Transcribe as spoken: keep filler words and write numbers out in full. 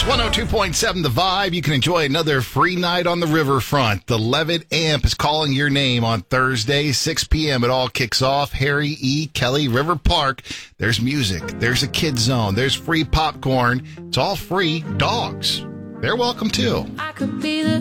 one oh two point seven The Vibe. You can enjoy another free night on the riverfront. The Levitt Amp is calling your name on Thursday, six p.m. It all kicks off. Harry E. Kelly River Park. There's music. There's a kid zone. There's free popcorn. It's all free. Dogs, they're welcome too. I could be the